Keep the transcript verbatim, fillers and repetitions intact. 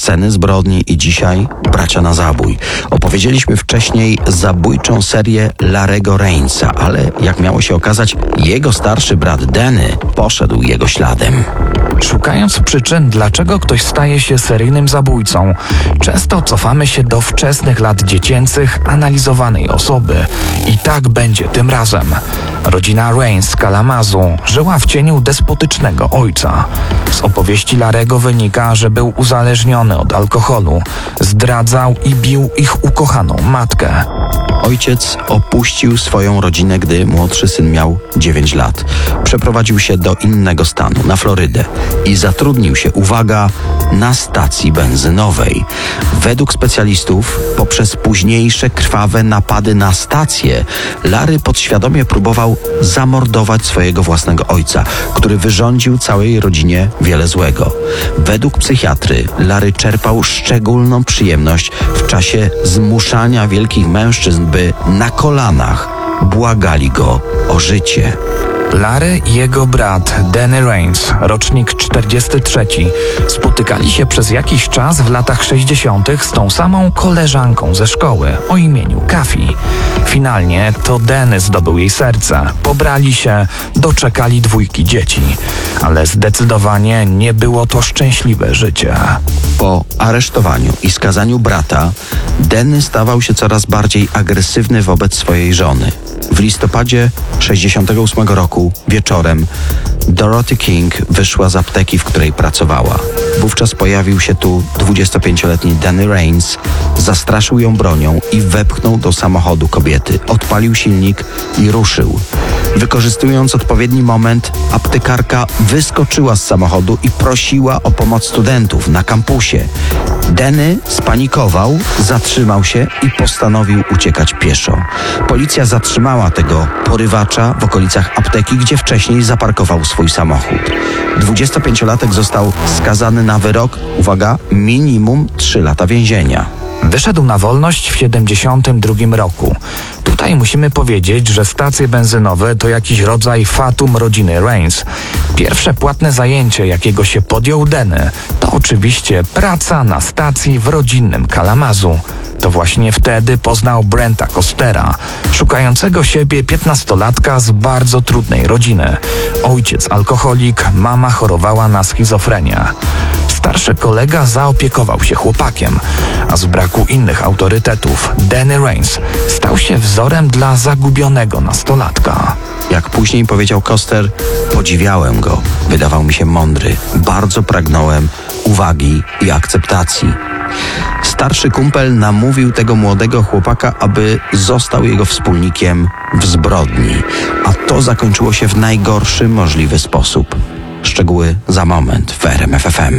sceny zbrodni i dzisiaj bracia na zabój. Opowiedzieliśmy wcześniej zabójczą serię Larry'ego Rainsa, ale jak miało się okazać, jego starszy brat Danny poszedł jego śladem. Szukając przyczyn, dlaczego ktoś staje się seryjnym zabójcą, często cofamy się do wczesnych lat dziecięcych analizowanej osoby. I tak będzie tym razem. Rodzina Rains z Kalamazu żyła w cieniu despotycznego ojca. Z opowieści Larry'ego wynika, że był uzależniony od alkoholu, zdradzał i bił ich ukochaną matkę. Ojciec opuścił swoją rodzinę, gdy młodszy syn miał dziewięć lat. Przeprowadził się do innego stanu, na Florydę i zatrudnił się, uwaga, na stacji benzynowej. Według specjalistów, poprzez późniejsze krwawe napady na stację, Larry podświadomie próbował zamordować swojego własnego ojca, który wyrządził całej rodzinie wiele złego. Według psychiatry Larry czerpał szczególną przyjemność w czasie zmuszania wielkich mężczyzn, by na kolanach błagali go o życie. Larry i jego brat Danny Rains, rocznik czterdziesty trzeci, spotykali się przez jakiś czas w latach sześćdziesiątych z tą samą koleżanką ze szkoły o imieniu Kathy. Finalnie to Danny zdobył jej serce, pobrali się, doczekali dwójki dzieci, ale zdecydowanie nie było to szczęśliwe życie. Po aresztowaniu i skazaniu brata, Danny stawał się coraz bardziej agresywny wobec swojej żony. W listopadzie sześćdziesiątego ósmego roku wieczorem Dorothy King wyszła z apteki, w której pracowała. Wówczas pojawił się tu dwudziestopięcioletni Danny Rains, zastraszył ją bronią i wepchnął do samochodu kobiety. Odpalił silnik i ruszył. Wykorzystując odpowiedni moment, aptekarka wyskoczyła z samochodu i prosiła o pomoc studentów na kampusie. Danny spanikował, zatrzymał się i postanowił uciekać pieszo. Policja zatrzymała tego porywacza w okolicach apteki, gdzie wcześniej zaparkował swój samochód. dwudziestopięciolatek został skazany na wyrok, uwaga, minimum trzy lata więzienia. Wyszedł na wolność w siedemdziesiątym drugim roku. Tutaj musimy powiedzieć, że stacje benzynowe to jakiś rodzaj fatum rodziny Rains. Pierwsze płatne zajęcie, jakiego się podjął Danny, to oczywiście praca na stacji w rodzinnym Kalamazu. To właśnie wtedy poznał Brenta Costera, szukającego siebie piętnastolatka z bardzo trudnej rodziny. Ojciec alkoholik, mama chorowała na schizofrenię. Starszy kolega zaopiekował się chłopakiem, a z braku innych autorytetów Danny Rains stał się wzorem dla zagubionego nastolatka. Jak później powiedział Coster, podziwiałem go, wydawał mi się mądry, bardzo pragnąłem uwagi i akceptacji. Starszy kumpel namówił tego młodego chłopaka, aby został jego wspólnikiem w zbrodni, a to zakończyło się w najgorszy możliwy sposób. Szczegóły za moment w R M F F M.